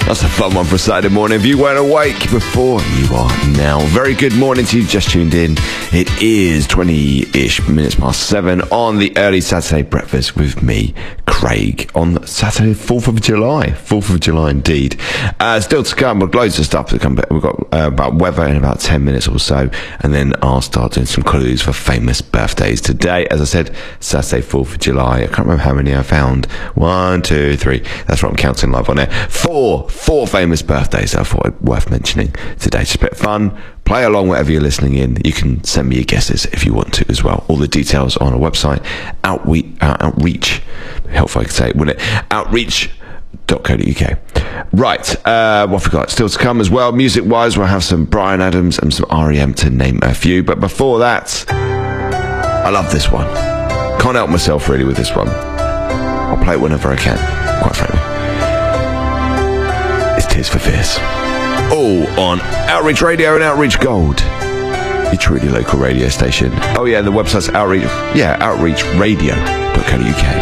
That's a fun one for a Saturday morning. If you weren't awake before, you are now. Very good morning to you. Just tuned in. It is 20-ish minutes past 7 on the early Saturday breakfast with me, Craig, on Saturday, 4th of July. 4th of July, indeed. Still to come, with loads of stuff to come. We've got about weather in about 10 minutes or so, and then I'll start doing some clues for famous birthdays today. As I said, Saturday, 4th of July. I can't remember how many I found. 1, 2, 3. That's what I'm counting live on air. Four famous birthdays I thought worth mentioning today. Just a bit of fun. Play along whatever you're listening in. You can send me your guesses if you want to as well. All the details on our website, Outreach. Helpful I could say it, wouldn't it? Outreach.co.uk. Right, what have we got? Still to come as well. Music-wise, we'll have some Bryan Adams and some R.E.M. to name a few. But before that, I love this one. Can't help myself really with this one. I'll play it whenever I can, quite frankly. It's Tears for Fears. All on Outreach Radio and Outreach Gold. Your truly local radio station. Oh yeah, the website's outreachradio.co.uk.